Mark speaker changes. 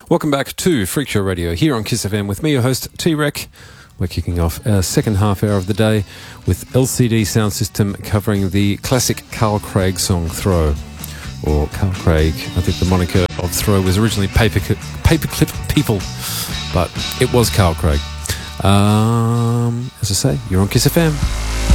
Speaker 1: Welcome back to Freak Show Radio here on Kiss FM with me, your host, T-Rec. We're kicking off our second half hour of the day with LCD Sound System covering the classic Carl Craig song Throw. Or Carl Craig, I think the moniker of Throw was originally Paperclip People, but it was Carl Craig. As I say, you're on Kiss FM.